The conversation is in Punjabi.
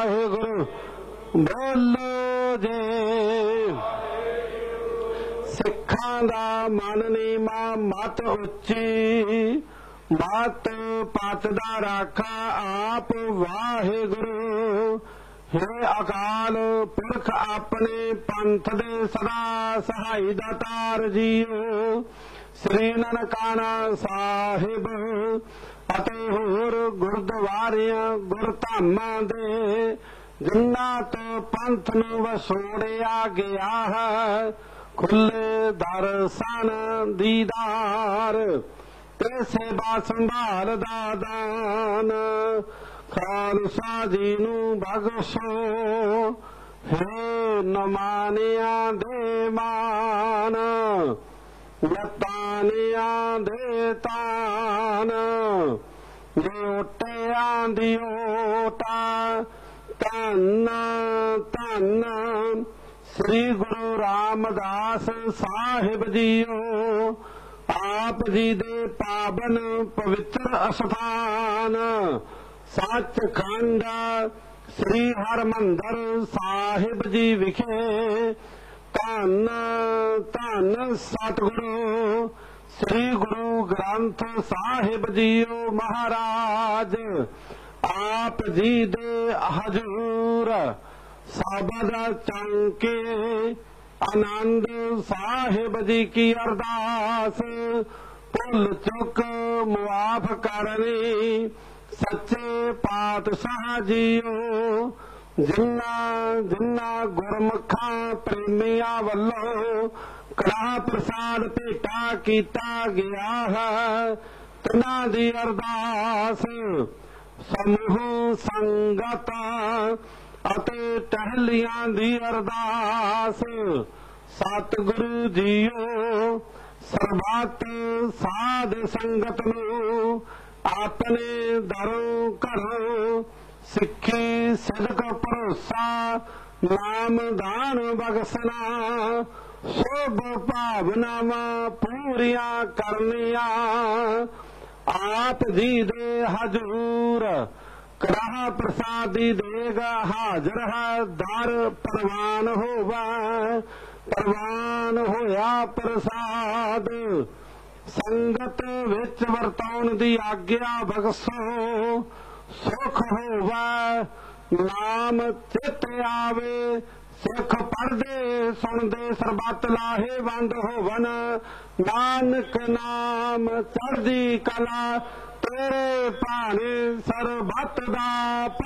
वाहिगुरु बोलो जे। सिखां दा मन नीमा मत उच्ची, मत पत दा राखा आप वाहिगुरु। हे अकाल पुरख अपने पंथ दे सदा सहाई दातार जीओ। श्री ननकाना साहिब ਅਤੇ ਹੋਰ ਗੁਰਦੁਆਰਿਆਂ ਗੁਰਧਾਮਾਂ ਦੇ ਜਿਨ੍ਹਾਂ ਤੋਂ ਪੰਥ ਨੂੰ ਵਸੋੜਿਆ ਗਿਆ ਹੈ, ਖੁੱਲੇ ਦਰਸ਼ਨ ਦੀਦਾਰ ਤੇ ਸੇਵਾ ਸੰਭਾਲ ਦਾ ਦਾਨ ਖਾਲਸਾ ਜੀ ਨੂੰ ਬਖਸ਼ੋ। ਹੇ ਨਮਾਨਿਆਂ ਦੇ ਮਾਨ, ਯਤਾਨਿਆਂ ਦੇ ਤਾਨ, ਓਟਿਆਂ ਦੀ ਓਟਾ ਧੰਨ ਧੰਨ ਸ੍ਰੀ ਗੁਰੂ ਰਾਮਦਾਸ ਸਾਹਿਬ ਜੀਓ। ਆਪ ਜੀ ਦੇ ਪਾਵਨ ਪਵਿੱਤਰ ਅਸਥਾਨ ਸੱਚਖੰਡ ਸ੍ਰੀ ਹਰਿਮੰਦਰ ਸਾਹਿਬ ਜੀ ਵਿਖੇ ਧੰਨ ਧੰਨ ਸਤਿਗੁਰੂ ਸ੍ਰੀ ਗੁਰੂ ਗ੍ਰੰਥ ਸਾਹਿਬ ਜੀਓ ਮਹਾਰਾਜ ਆਪ ਜੀ ਦੇ ਹਜ਼ੂਰ ਸ਼ਬਦ ਚੰਕੇ ਆਨੰਦ ਸਾਹਿਬ ਜੀ ਕੀ ਅਰਦਾਸ ਭੁੱਲ ਚੁੱਕ ਮੁਆਫ ਕਰਨੀ ਸੱਚੇ ਪਾਤਸ਼ਾਹ ਜੀਓ। ਜਿਨ੍ਹਾਂ ਜਿਨ੍ਹਾਂ ਗੁਰਮੁਖਾਂ ਪ੍ਰੇਮੀਆਂ ਵੱਲੋਂ ਕੜਾਹ ਪ੍ਰਸਾਦ ਭੇਟਾ ਕੀਤਾ ਗਿਆ ਹੈ, ਤਿਨਾਂ ਦੀ ਅਰਦਾਸ ਸਮੂਹ ਸੰਗਤਾਂ ਅਤੇ ਟਹਿਲੀਆਂ ਦੀ ਅਰਦਾਸ ਸਤਿਗੁਰੂ ਜੀਓ ਸਰਬੱਤ ਸਾਧ ਸੰਗਤ ਨੂੰ ਆਪਣੇ ਦਰੋਂ ਘਰੋਂ ਸਿੱਖੀ ਸਿਦਕ ਭਰੋਸਾ ਨਾਮ ਦਾਨ ਬਖਸ਼ਣਾ ਸ਼ੁਭ ਭਾਵਨਾਵਾਂ ਪੂਰੀਆਂ ਕਰਨੀਆਂ। ਆਪ ਜੀ ਦੇ ਹਜ਼ੂਰ ਕੜਾਹ ਪ੍ਰਸਾਦੀ ਦੇਗ ਹਾਜ਼ਰ ਹੈ, ਦਰ ਪ੍ਰਵਾਨ ਹੋਵੇ। ਪ੍ਰਵਾਨ ਹੋਇਆ ਪ੍ਰਸਾਦ ਸੰਗਤ ਵਿੱਚ ਵਰਤਾਉਣ ਦੀ ਆਗਿਆ ਬਖਸ਼ੋ। ਸੁਖ ਹੋਵੇ ਨਾਮ ਚਿਤ ਆਵੇ, ਸਿੱਖ ਪੜ੍ਹਦੇ ਸੁਣਦੇ ਸਰਬੱਤ ਲਾਹੇਵੰਦ ਹੋਵਨ। ਨਾਨਕ ਨਾਮ ਚੜ੍ਹਦੀ ਕਲਾ ਤੇਰੇ ਭਾਣੇ ਸਰਬੱਤ ਦਾ